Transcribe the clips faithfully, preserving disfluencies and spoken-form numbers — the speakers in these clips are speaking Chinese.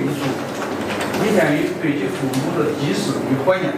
因素，体现于对其父母的祭祀与怀念。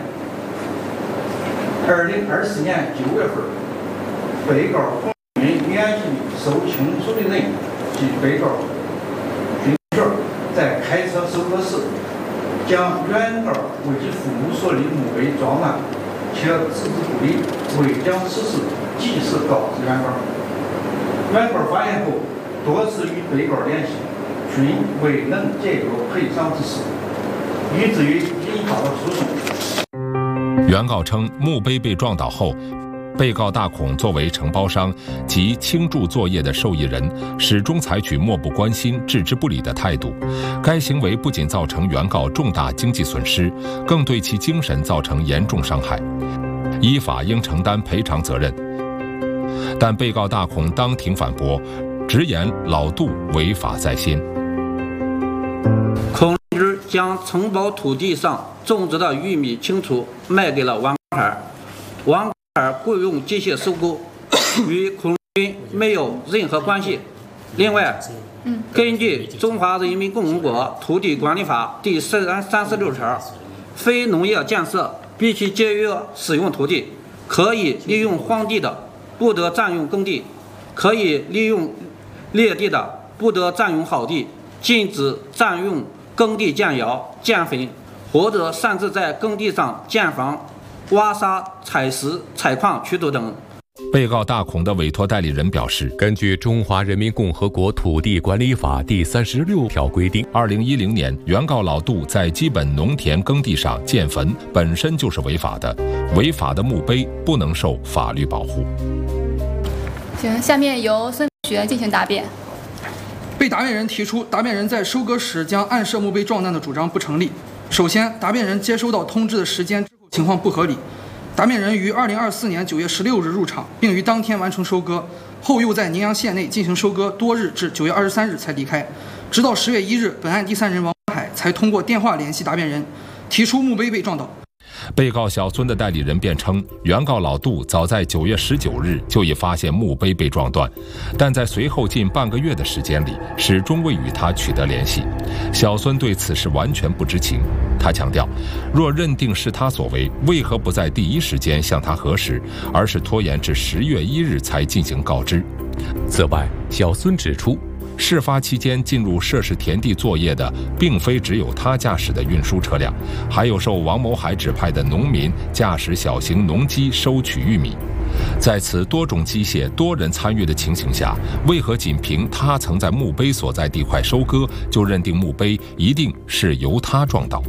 二零二四年九月份，被告孔云联系受清楚的人及被告军角在开车收割时，将原告为其父母所立墓碑撞烂，且置之不理，未将此事及时告知原告。原告发现后，多次与被告联系，均未能解决赔偿之事，以至于引发了诉讼。 原告称，墓碑被撞倒后，被告大孔作为承包商及倾注作业的受益人，始终采取漠不关心、置之不理的态度。该行为不仅造成原告重大经济损失，更对其精神造成严重伤害，依法应承担赔偿责任。但被告大孔当庭反驳，直言老杜违法在先。 孔云将承包土地上种植的玉米青储卖给了王海，王海雇佣机械收购，与孔云没有任何关系。另外，根据《中华人民共和国土地管理法》第三三十六条，非农业建设必须节约使用土地，可以利用荒地的，不得占用耕地；可以利用劣地的，不得占用好地。禁止占用耕地建窑、建坟，或者擅自在耕地上建房、挖沙、采石、采矿、取土等。 被告大孔的委托代理人表示， 根据《中华人民共和国土地管理法》第三十六条规定， 二零一零年原告老杜在基本农田耕地上建坟本身就是违法的，违法的墓碑不能受法律保护。 行，下面由孙学进行答辩。 被答辩人提出，答辩人在收割时将暗设墓碑撞烂的主张不成立。首先，答辩人接收到通知的时间之后情况不合理。答辩人于二零二四年九月十六日入场，并于当天完成收割，后又在宁阳县内进行收割多日，至九月二十三日才离开。直到十月一日，本案第三人王海才通过电话联系答辩人，提出墓碑被撞倒。 被告小孙的代理人辩称，原告老杜早在九月十九日就已发现墓碑被撞断，但在随后近半个月的时间里，始终未与他取得联系。小孙对此事完全不知情。他强调，若认定是他所为，为何不在第一时间向他核实，而是拖延至十月一日才进行告知？ 此外，小孙指出， 事发期间进入涉事田地作业的，并非只有他驾驶的运输车辆，还有受王某海指派的农民驾驶小型农机收取玉米。在此多种机械、多人参与的情形下，为何仅凭他曾在墓碑所在地块收割，就认定墓碑一定是由他撞倒？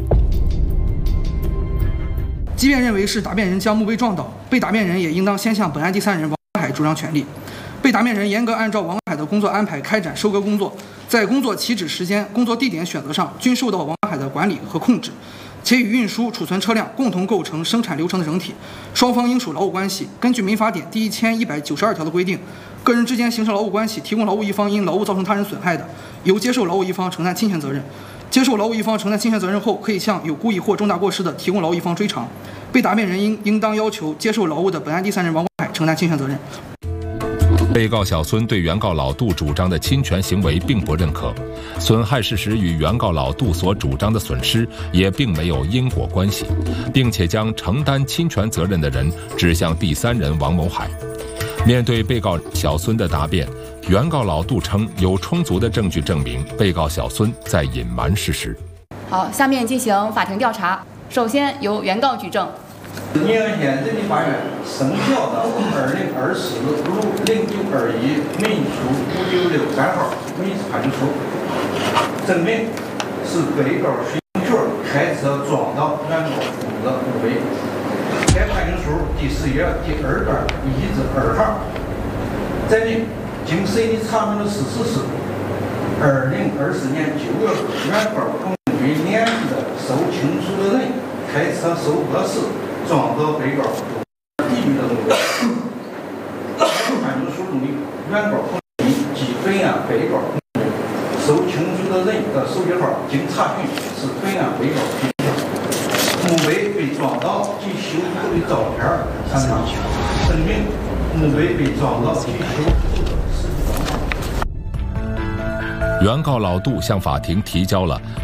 即便认为是答辩人将墓碑撞倒，被答辩人也应当先向本案第三人王海主张权利。被答辩人严格按照王海的工作安排开展收割工作，在工作起止时间、工作地点选择上均受到王海的管理和控制，且与运输、储存车辆共同构成生产流程的整体，双方应属劳务关系。根据民法典第一千一百九十二条的规定，个人之间形成劳务关系，提供劳务一方因劳务造成他人损害的，由接受劳务一方承担侵权责任。接受劳务一方承担侵权责任后，可以向有故意或重大过失的提供劳务一方追偿。被答辩人应应当要求接受劳务的本案第三人王海承担侵权责任。 被告小孙对原告老杜主张的侵权行为并不认可，损害事实与原告老杜所主张的损失也并没有因果关系，并且将承担侵权责任的人指向第三人王某海。面对被告小孙的答辩，原告老杜称有充足的证据证明被告小孙在隐瞒事实。 好，下面进行法庭调查。首先由原告举证。 宁阳县人民法院生效的二零二四路零九二一民诉五九六三号民事判决书，证明是被告徐永全开车撞到原告父母的墓碑。该判决书第十页第二段一至二行载明，经审理查明的事实是，二零二四年九月份，原告孔军联系的受清楚的人开车收割时撞到被告地域的墓碑。判决书中的原告孔军及本案被告孔军受清楚的人的手机号经查询是本案被告徐永全。墓碑被撞倒及修复的照片上证明墓碑被撞倒及修复的实际状况。 原告老杜向法庭提交了